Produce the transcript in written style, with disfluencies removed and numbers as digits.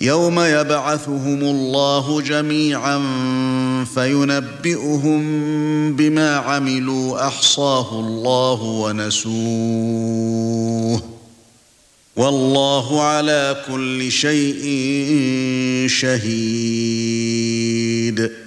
يوم يبعثهم الله جميعا فينبئهم بما عملوا أحصاه الله ونسوه والله على كل شيء شهيد